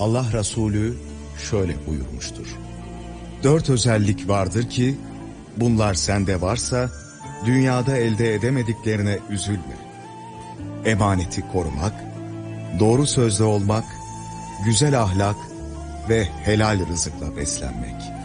Allah Resulü şöyle buyurmuştur: 4 özellik vardır ki, bunlar sende varsa, dünyada elde edemediklerine üzülme. Emaneti korumak, doğru sözlü olmak, güzel ahlak ve helal rızıkla beslenmek.